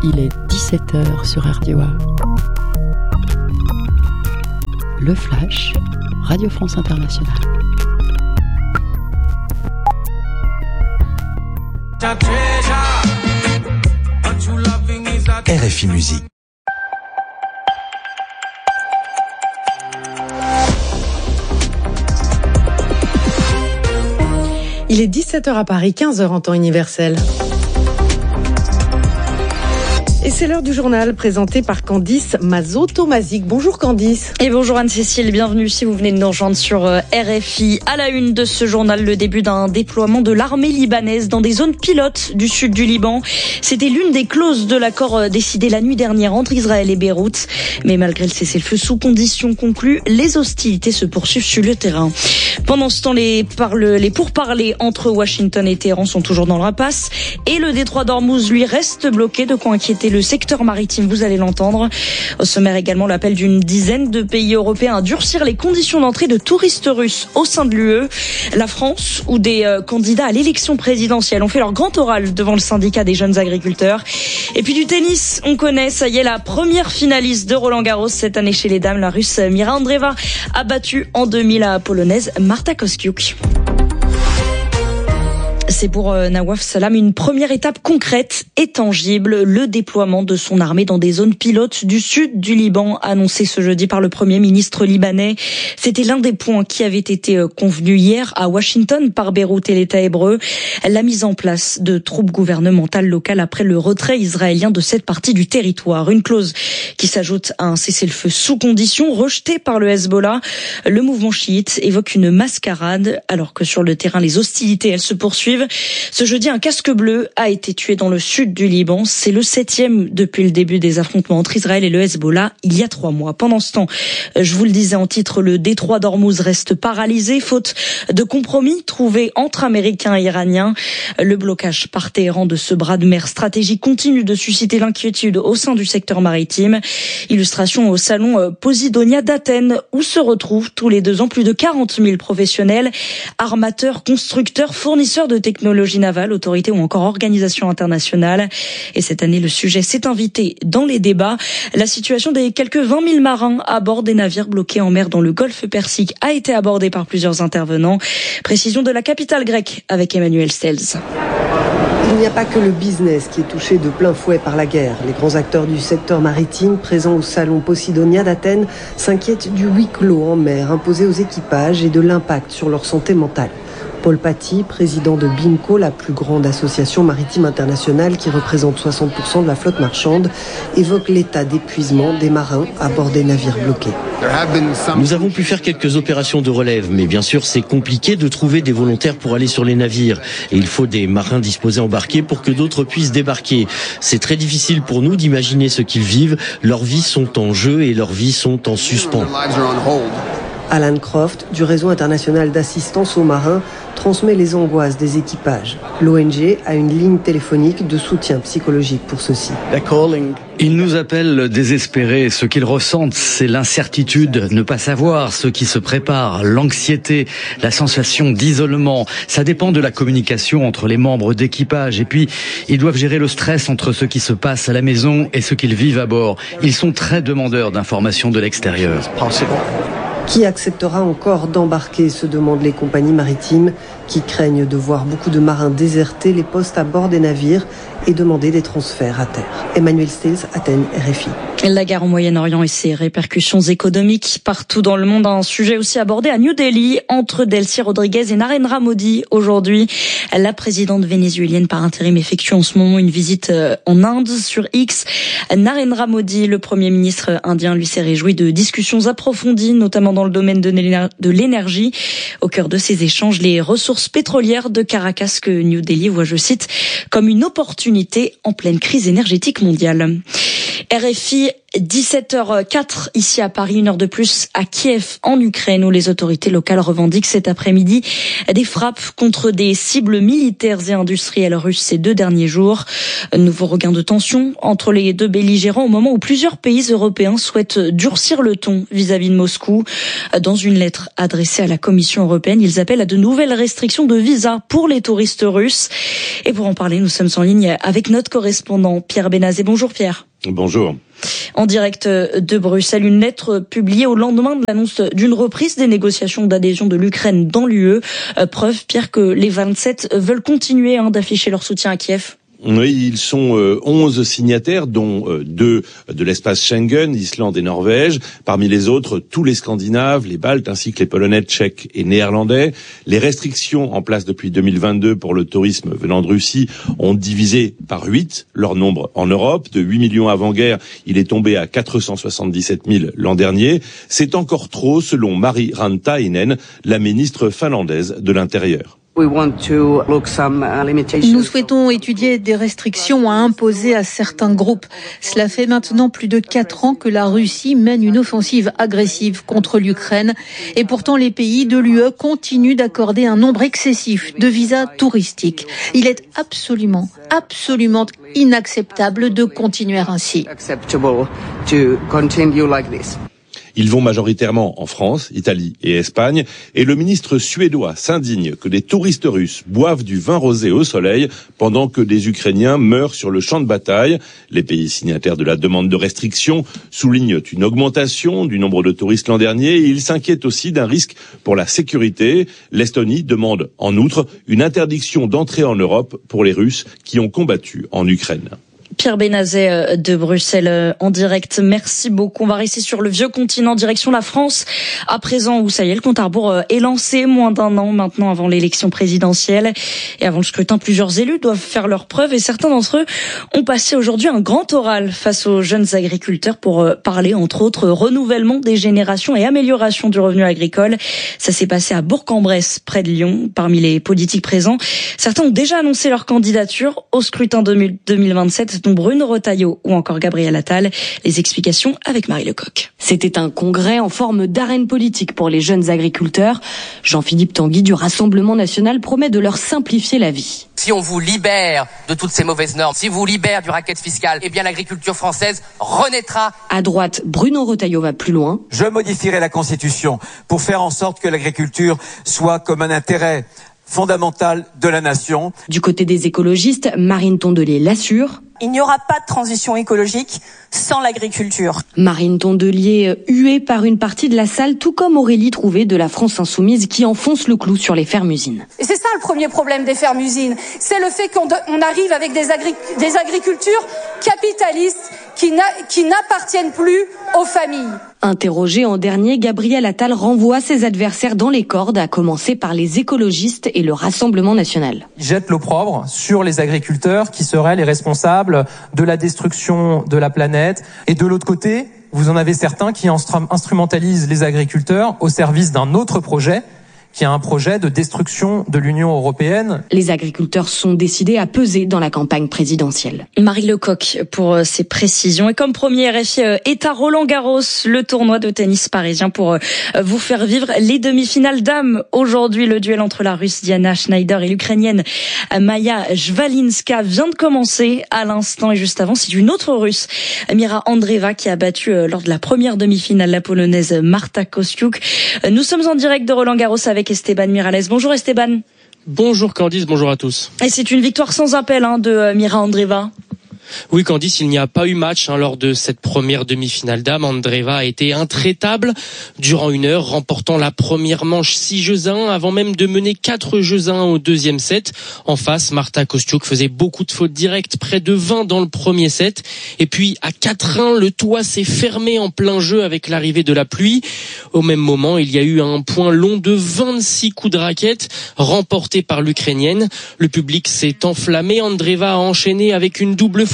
Il est 17h sur RDOA. Le Flash, Radio France Internationale. RFI Musique. Il est 17h à Paris, 15h en temps universel. Et c'est l'heure du journal présenté par Candice Mazot-Tomazic. Bonjour Candice. Et bonjour Anne-Cécile, bienvenue si vous venez de nous rejoindre sur RFI. À la une de ce journal, le début d'un déploiement de l'armée libanaise dans des zones pilotes du sud du Liban. C'était l'une des clauses de l'accord décidé la nuit dernière entre Israël et Beyrouth. Mais malgré le cessez-le-feu sous conditions conclues, les hostilités se poursuivent sur le terrain. Pendant ce temps, les pourparlers entre Washington et Téhéran sont toujours dans l'impasse. Et le détroit d'Ormuz, lui, reste bloqué, de quoi inquiéter le secteur maritime, vous allez l'entendre. Au sommaire également l'appel d'une dizaine de pays européens à durcir les conditions d'entrée de touristes russes au sein de l'UE. La France, où des candidats à l'élection présidentielle ont fait leur grand oral devant le syndicat des jeunes agriculteurs. Et puis du tennis, on connaît, ça y est, la première finaliste de Roland-Garros cette année chez les dames. La Russe Mira Andreeva a battu en demi la Polonaise Marta Kostyuk. C'est pour Nawaf Salam une première étape concrète et tangible, le déploiement de son armée dans des zones pilotes du sud du Liban, annoncé ce jeudi par le Premier ministre libanais. C'était l'un des points qui avait été convenu hier à Washington par Beyrouth et l'État hébreu, la mise en place de troupes gouvernementales locales après le retrait israélien de cette partie du territoire. Une clause qui s'ajoute à un cessez-le-feu sous condition rejeté par le Hezbollah. Le mouvement chiite évoque une mascarade alors que sur le terrain les hostilités elles se poursuivent. Ce jeudi, un casque bleu a été tué dans le sud du Liban. C'est le 7e depuis le début des affrontements entre Israël et le Hezbollah il y a 3 mois. Pendant ce temps, je vous le disais en titre, le détroit d'Ormuz reste paralysé faute de compromis trouvés entre Américains et Iraniens. Le blocage par Téhéran de ce bras de mer stratégique continue de susciter l'inquiétude au sein du secteur maritime. Illustration au salon Posidonia d'Athènes où se retrouvent tous les 2 ans plus de 40 000 professionnels, armateurs, constructeurs, fournisseurs de technologie navale, autorités ou encore organisations internationales. Et cette année, le sujet s'est invité dans les débats. La situation des quelques 20 000 marins à bord des navires bloqués en mer dans le golfe Persique a été abordée par plusieurs intervenants. Précision de la capitale grecque avec Emmanuel Stels. Il n'y a pas que le business qui est touché de plein fouet par la guerre. Les grands acteurs du secteur maritime présents au salon Posidonia d'Athènes s'inquiètent du huis clos en mer imposé aux équipages et de l'impact sur leur santé mentale. Paul Paty, président de BIMCO, la plus grande association maritime internationale qui représente 60% de la flotte marchande, évoque l'état d'épuisement des marins à bord des navires bloqués. Nous avons pu faire quelques opérations de relève, mais bien sûr c'est compliqué de trouver des volontaires pour aller sur les navires. Et il faut des marins disposés à embarquer pour que d'autres puissent débarquer. C'est très difficile pour nous d'imaginer ce qu'ils vivent. Leurs vies sont en jeu et leurs vies sont en suspens. Alan Croft, du réseau international d'assistance aux marins, transmet les angoisses des équipages. L'ONG a une ligne téléphonique de soutien psychologique pour ceux-ci. Ils nous appellent désespérés. Ce qu'ils ressentent, c'est l'incertitude, ne pas savoir ce qui se prépare, l'anxiété, la sensation d'isolement. Ça dépend de la communication entre les membres d'équipage. Et puis, ils doivent gérer le stress entre ce qui se passe à la maison et ce qu'ils vivent à bord. Ils sont très demandeurs d'informations de l'extérieur. Qui acceptera encore d'embarquer, se demandent les compagnies maritimes qui craignent de voir beaucoup de marins déserter les postes à bord des navires et demander des transferts à terre. Emmanuel Stels, Athènes, RFI. La guerre au Moyen-Orient et ses répercussions économiques partout dans le monde, un sujet aussi abordé à New Delhi entre Delcy Rodriguez et Narendra Modi aujourd'hui. La présidente vénézuélienne par intérim effectue en ce moment une visite en Inde sur X. Narendra Modi, le Premier ministre indien, lui s'est réjoui de discussions approfondies, notamment dans le domaine de l'énergie. Au cœur de ces échanges, les ressources pétrolières de Caracas que New Delhi voit, je cite, comme une opportunité en pleine crise énergétique mondiale. RFI, 17h04 ici à Paris, une heure de plus à Kiev en Ukraine où les autorités locales revendiquent cet après-midi des frappes contre des cibles militaires et industrielles russes ces 2 derniers jours. Nouveau regain de tension entre les deux belligérants au moment où plusieurs pays européens souhaitent durcir le ton vis-à-vis de Moscou. Dans une lettre adressée à la Commission européenne, ils appellent à de nouvelles restrictions de visa pour les touristes russes. Et pour en parler, nous sommes en ligne avec notre correspondant Pierre Benazet. Bonjour Pierre. Bonjour. En direct de Bruxelles, une lettre publiée au lendemain de l'annonce d'une reprise des négociations d'adhésion de l'Ukraine dans l'UE. Preuve, Pierre, que les 27 veulent continuer d'afficher leur soutien à Kiev. Oui, ils sont 11 signataires, dont 2 de l'espace Schengen, Islande et Norvège. Parmi les autres, tous les Scandinaves, les Baltes, ainsi que les Polonais, Tchèques et Néerlandais. Les restrictions en place depuis 2022 pour le tourisme venant de Russie ont divisé par 8 leur nombre en Europe. De 8 millions avant-guerre, il est tombé à 477 000 l'an dernier. C'est encore trop, selon Mari Rantainen, la ministre finlandaise de l'Intérieur. Nous souhaitons étudier des restrictions à imposer à certains groupes. Cela fait maintenant plus de 4 ans que la Russie mène une offensive agressive contre l'Ukraine. Et pourtant, les pays de l'UE continuent d'accorder un nombre excessif de visas touristiques. Il est absolument inacceptable de continuer ainsi. Ils vont majoritairement en France, Italie et Espagne, et le ministre suédois s'indigne que des touristes russes boivent du vin rosé au soleil pendant que des Ukrainiens meurent sur le champ de bataille. Les pays signataires de la demande de restriction soulignent une augmentation du nombre de touristes l'an dernier et ils s'inquiètent aussi d'un risque pour la sécurité. L'Estonie demande en outre une interdiction d'entrée en Europe pour les Russes qui ont combattu en Ukraine. Pierre Benazet de Bruxelles en direct. Merci beaucoup. On va rester sur le vieux continent, direction la France. À présent, où ça y est, le compte à rebours est lancé, moins d'1 an maintenant avant l'élection présidentielle. Et avant le scrutin, plusieurs élus doivent faire leurs preuves et certains d'entre eux ont passé aujourd'hui un grand oral face aux jeunes agriculteurs pour parler, entre autres, renouvellement des générations et amélioration du revenu agricole. Ça s'est passé à Bourg-en-Bresse, près de Lyon. Parmi les politiques présents, certains ont déjà annoncé leur candidature au scrutin 2027. Dont Bruno Retailleau ou encore Gabriel Attal. Les explications avec Marie Lecoq. C'était un congrès en forme d'arène politique pour les jeunes agriculteurs. Jean-Philippe Tanguy du Rassemblement national promet de leur simplifier la vie. Si on vous libère de toutes ces mauvaises normes, si on vous libère du racket fiscal, eh bien l'agriculture française renaîtra. À droite, Bruno Retailleau va plus loin. Je modifierai la Constitution pour faire en sorte que l'agriculture soit comme un intérêt fondamental de la nation. Du côté des écologistes, Marine Tondelier l'assure. Il n'y aura pas de transition écologique sans l'agriculture. Marine Tondelier huée par une partie de la salle, tout comme Aurélie Trouvé de la France Insoumise qui enfonce le clou sur les fermes-usines. Et c'est ça le premier problème des fermes-usines, c'est le fait qu'on arrive avec des agricultures capitalistes qui n'appartiennent plus aux familles. Interrogé en dernier, Gabriel Attal renvoie ses adversaires dans les cordes, à commencer par les écologistes et le Rassemblement national. Il jette l'opprobre sur les agriculteurs qui seraient les responsables de la destruction de la planète. Et de l'autre côté, vous en avez certains qui instrumentalisent les agriculteurs au service d'un autre projet, qui est un projet de destruction de l'Union européenne. Les agriculteurs sont décidés à peser dans la campagne présidentielle. Marie Lecoq pour ces précisions. Et comme premier RFI est à Roland-Garros, le tournoi de tennis parisien pour vous faire vivre les demi-finales dames. Aujourd'hui, le duel entre la Russe Diana Schneider et l'Ukrainienne Maya Jvalinska vient de commencer à l'instant. Et juste avant, c'est une autre Russe, Mira Andreeva, qui a battu lors de la première demi-finale la Polonaise Marta Kostiuk. Nous sommes en direct de Roland-Garros avec Esteban Miralles. Bonjour Esteban. Bonjour Candice, bonjour à tous. Et c'est une victoire sans appel de Mira Andreeva. Oui Candice, il n'y a pas eu match lors de cette première demi-finale dames. Andreeva a été intraitable durant 1 heure, remportant la première manche 6-1 avant même de mener 4-1 au deuxième set. En face, Marta Kostiuk faisait beaucoup de fautes directes, près de 20 dans le premier set. Et puis à 4-1, le toit s'est fermé en plein jeu avec l'arrivée de la pluie. Au même moment, il y a eu un point long de 26 coups de raquette remporté par l'Ukrainienne. Le public s'est enflammé. Andreeva a enchaîné avec une double faute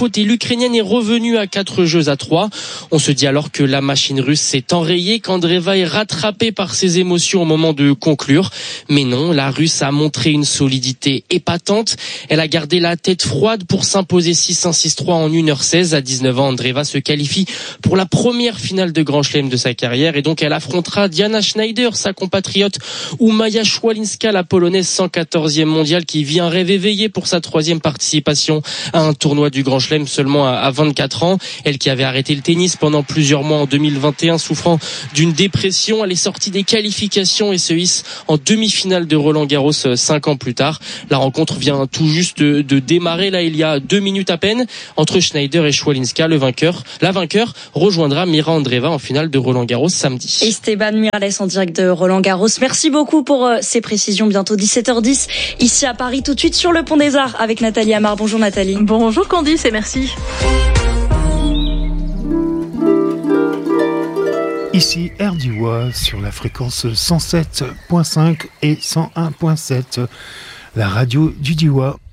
faute et l'Ukrainienne est revenue à 4-3. On se dit alors que la machine russe s'est enrayée, qu'Andreeva est rattrapée par ses émotions au moment de conclure. Mais non, la Russe a montré une solidité épatante. Elle a gardé la tête froide pour s'imposer 6-1, 6-3 en 1h16. À 19 ans, Andreeva se qualifie pour la première finale de Grand Chelem de sa carrière et donc elle affrontera Diana Schneider, sa compatriote, ou Maja Szwalinska, la polonaise 114e mondiale qui vit un rêve éveillé pour sa 3e participation à un tournoi du Grand Chelem seulement à 24 ans. Elle qui avait arrêté le tennis pendant plusieurs mois en 2021 souffrant d'une dépression, elle est sortie des qualifications et se hisse en demi-finale de Roland-Garros 5 ans plus tard. La rencontre vient tout juste de démarrer là il y a 2 minutes à peine entre Schneider et Szwalinska. La vainqueur rejoindra Mira Andreeva en finale de Roland-Garros samedi. Esteban Miralles en direct de Roland-Garros. Merci beaucoup pour ces précisions. Bientôt 17h10 ici à Paris. Tout de suite sur le Pont des Arts avec Nathalie Amar. Bonjour Nathalie. Bonjour Candice et merci. Ici RDY sur la fréquence 107.5 et 101.7, la radio du Diois.